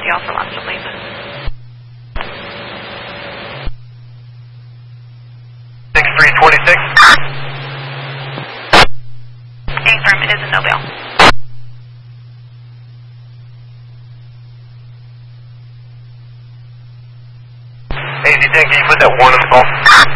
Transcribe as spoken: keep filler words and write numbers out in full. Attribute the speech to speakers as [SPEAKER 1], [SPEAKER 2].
[SPEAKER 1] He also wants to leave.
[SPEAKER 2] six three two six.
[SPEAKER 1] Affirm, it is a no bail.
[SPEAKER 2] A Z ten, can you put that one on the call?